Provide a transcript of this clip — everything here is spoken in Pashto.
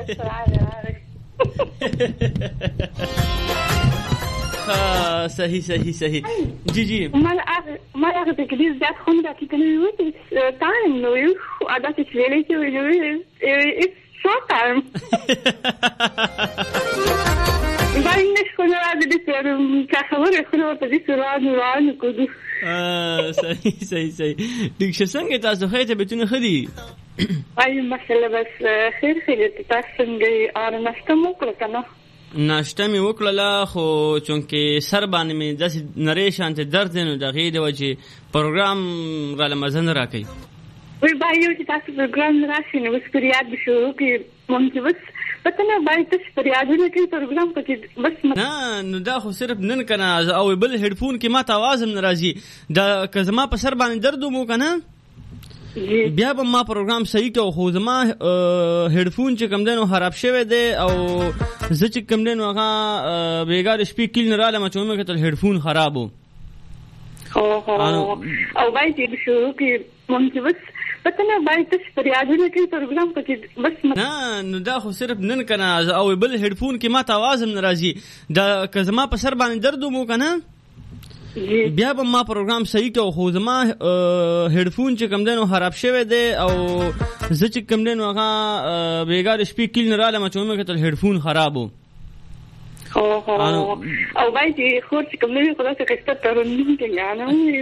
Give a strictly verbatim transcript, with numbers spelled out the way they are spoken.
ها صحیح صحیح صحیح جی جی ما ما هغه د کلیز ځات خون دا کې کني وي ټایم نو یو ادا چې ویلې چې وي it's short time باندې خو نه راځي د څېرم کا خبره خو ته دې سره روان کوو اه صحیح صحیح صحیح دغه څنګه تاسو خېته بتونه خدي ay مسله بس خیر خیر تاسو څنګه اره نشته مو کړل کنه ناشته مې وکړله خو چونکې سر باندې مې داسې نری شانته درد دی نو د هغې د وجې پروګرام راله مزه نه راکوي وی باید یو چې تاسو پروګرام راشي نو اوس پر یاد به شروع کړي ممکن بس پته نه باید تاسو پر یادونه کوي پروګرام پکې بس نه نو دا خو صرف نن که نه او بل هیډفون کې ما ته اواز هم نه راځي دا که زما په سر باندې درد ومو که نه بیا به ما پروګرام صحیح کو خو زما هیډفون چې کوم دی نو خراب شوی دی او زه چې کوم دی نو هغه بېګا د شپې کیل نه رالم چې ومې کتل هیډفون خراب و او باید یې شروع کړي ممکن بس پته نه باید تاسو پر یادونه کوي پروګرام پکې بس نه نو دا خو صرف نن که نه او بل هیډفون کې ما ته اواز هم نه راځي دا که زما په سر باندې درد ومو که نه بیا به ما پروګرام صحیح کو خو زما هیډفون چې کوم دی نو خراب شوی دی او زه چې کوم دی نو هغه بېګا د شپې کیل نه رالم چې ومې کتل هیډفون خراب و او باید یې خور چې کوم دی خو داسې ښایسته ترنم کې